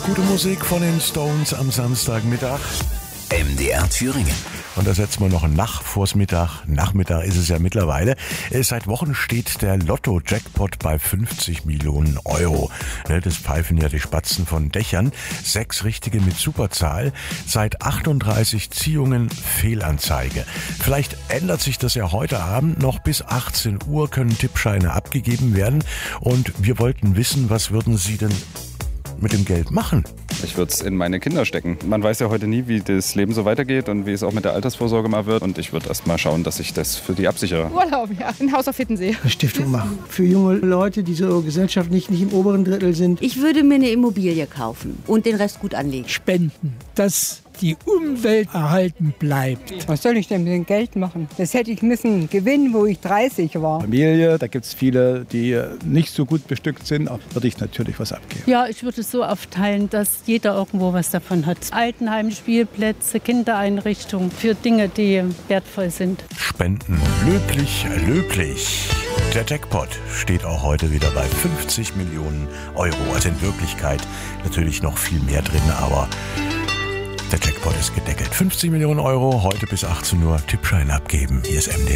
Gute Musik von den Stones am Samstagmittag. MDR Thüringen. Und da setzen wir noch ein Nach vors Mittag. Nachmittag ist es ja mittlerweile. Seit Wochen steht der Lotto-Jackpot bei 50 Millionen Euro. Das pfeifen ja die Spatzen von Dächern. 6 richtige mit Superzahl. Seit 38 Ziehungen Fehlanzeige. Vielleicht ändert sich das ja heute Abend noch. Bis 18 Uhr können Tippscheine abgegeben werden. Und wir wollten wissen, was würden Sie denn mit dem Geld machen? Ich würde es in meine Kinder stecken. Man weiß ja heute nie, wie das Leben so weitergeht und wie es auch mit der Altersvorsorge mal wird. Und ich würde erst mal schauen, dass ich das für die absichere. Urlaub, ja. Ein Haus auf Hittensee. Eine Stiftung machen. Für junge Leute, die so gesellschaftlich nicht im oberen Drittel sind. Ich würde mir eine Immobilie kaufen und den Rest gut anlegen. Spenden, dass die Umwelt erhalten bleibt. Was soll ich denn mit dem Geld machen? Das hätte ich müssen gewinnen, wo ich 30 war. Familie, da gibt es viele, die nicht so gut bestückt sind. Auch würde ich natürlich was abgeben. Ja, ich würde es so aufteilen, dass jeder irgendwo was davon hat. Altenheim, Spielplätze, Kindereinrichtungen für Dinge, die wertvoll sind. Spenden. Löblich, löblich. Der Jackpot steht auch heute wieder bei 50 Millionen Euro. Also in Wirklichkeit natürlich noch viel mehr drin, aber der Jackpot ist gedeckelt. 50 Millionen Euro, heute bis 18 Uhr Tippschein abgeben. Hier ist MDR.